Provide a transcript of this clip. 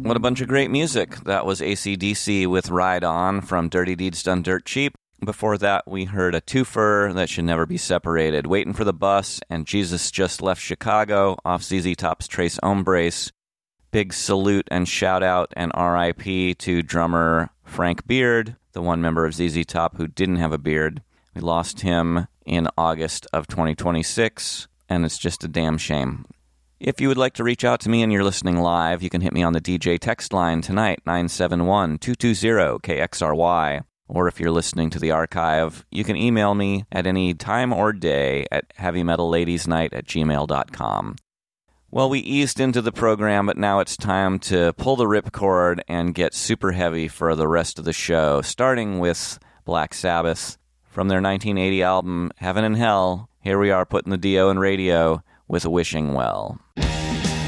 What a bunch of great music. That was AC/DC with Ride On from Dirty Deeds Done Dirt Cheap. Before that, we heard a twofer that should never be separated. Waiting for the Bus and Jesus Just Left Chicago off ZZ Top's Trace Hombres. Big salute and shout out and RIP to drummer Frank Beard, the one member of ZZ Top who didn't have a beard. We lost him in August of 2026, and it's just a damn shame. If you would like to reach out to me and you're listening live, you can hit me on the DJ text line tonight, 971-220-KXRY. Or if you're listening to the archive, you can email me at any time or day at heavymetalladiesnight@gmail.com. Well, we eased into the program, but now it's time to pull the ripcord and get super heavy for the rest of the show, starting with Black Sabbath. From their 1980 album, Heaven and Hell, here we are putting the Dio in radio with Wishing Well.